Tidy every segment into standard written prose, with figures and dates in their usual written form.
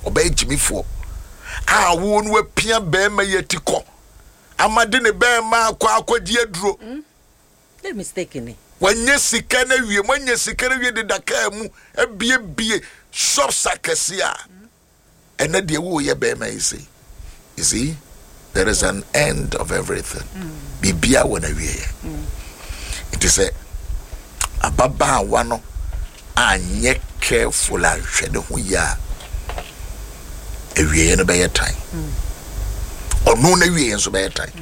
obey Jimmy for. Ah, won we pia be ma yetiko. Amade ne be ma akwa diedro. They mistaken. Wanye sika na wie, wanye sika na wie de daka mu, bie shop sakesia. And na de wo ye be ma isi. You see, there is an end of everything. Bibia wona wie. It is a ababa wano anye careful and hwede ho ya. Ewie no be your time. Onu na wie enso be your time.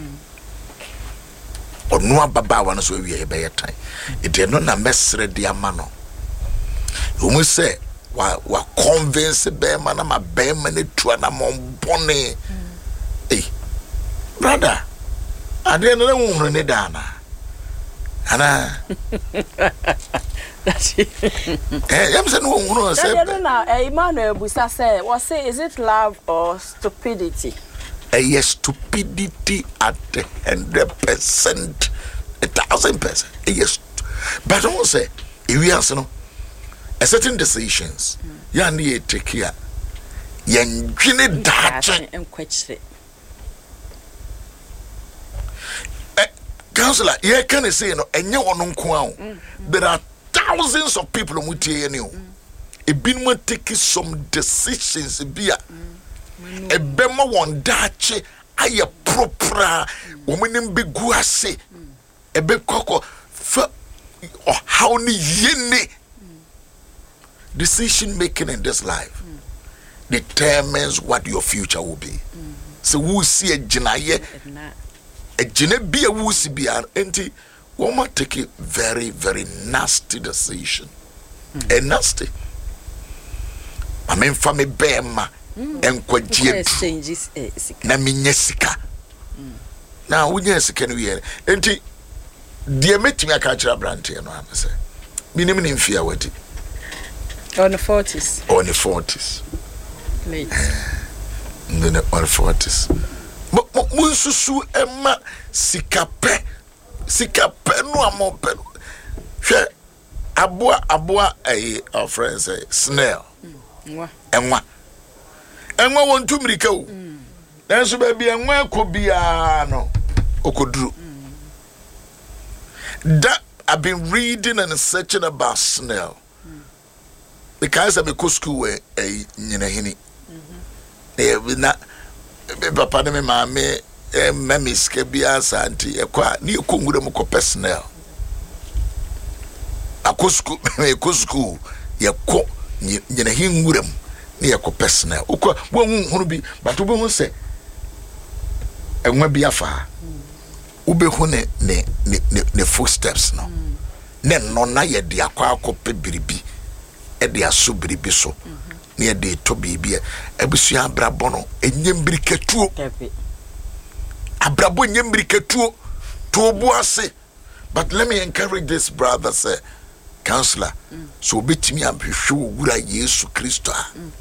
Onu ababa wano so wie be your time. It no na mesre dia mano. Umu say wa convince be man na ma be man etua na mo bone. Eh. Brother, ade no wonu ne dana. Ana. That's it. I'm saying no say. Now, Emmanuel Busa say, "What say? Is it love or stupidity?" Yes, stupidity at 100%, 1,000%. Yes, but I won't say if we answer no, a certain decisions. You need to take care. You need that and question. Counselor, you can say no, and you on there are thousands of people who tell you. A bin will take some decisions. Be a bema one dache. Aye proper woman be guase. A big coco for or how ni yene. Decision making in this life determines what your future will be. So we see a jinaye. A be a wusi be an anti woman take a very, very nasty decision. A nasty. I mean, for me, Bema and Quajian changes. Naminesika. Now, we yes, can we hear? Anti dear met me a catcher brandy and I'm say, minimum in fear with it. On the 40s. On the 40s. Late. On the 40s. Munsusu Emma sikape no amope hwe aboa our friends say snail enwa won tumirika o nanso ba bia enwa akobia no okoduru that I've been reading and searching about snail because I'm a school nyina hini na papa ne me mame mamiske bia santi ekwa ni ekongure mu ko personnel akosku yeko nyina hinguram ni yeko personnel ukwa bo hunu bi but bo hu se enwa bi afa ube hu ne footsteps no ne no na ye de akwa akopɛ biribi e de aso biribi so ne de to bibia abusua abrabɔ no enyembiriketuo abrabɔ enyembiriketuo to obuase. But let me encourage this brother say counselor so betimi amhwehwe wura Yesu Kristo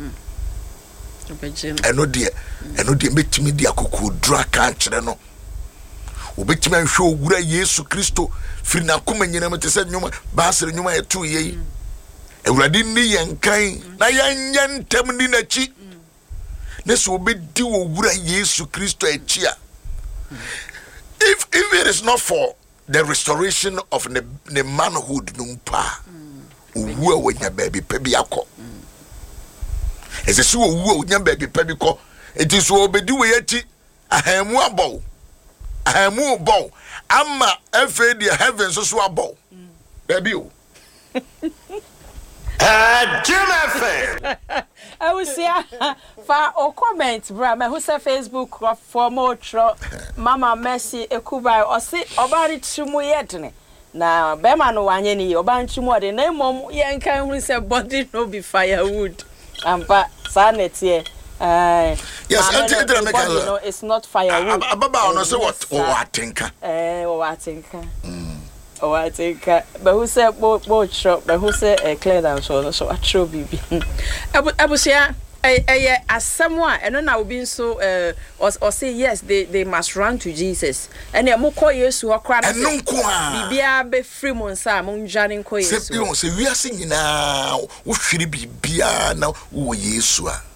eno de betimi de akokodura ka kyerɛ no obetimi ahwehwe wura Yesu Kristo firi na koma nyina mete sɛ nyoma baasere nyoma eto yei ewurade ni yenkan na yanyantem ni nachi ne so obedi wo wura Yesu Kristo achi a if it is not for the restoration of the manhood numpa uwa wonya baby pebi akọ ese so uwa wonya baby pebi ko enti so obedi we yati ahamu abọ ama efe the heavens so abọ baby o Jim FM. I will see for or comment, bra. Me who say Facebook for more Mama Mercy Ekuba or say about it to mu yetne. Na bema no wanye ni oba ntumu de na mom yenkan hu say body no be firewood. Ampa sanet here. Yes, it's not firewood. Ababa ono say what atinka. What atinka. Oh, I think, but who said boat shop, but who said clear down so I true baby. I was here, as someone, and then I will be so, or say yes, they must run to Jesus. And they more call you so cry. And no qua, be free monsa, mon Johnny Coy. Say, we are singing now, what should it be? Bia now, oh, Yesua.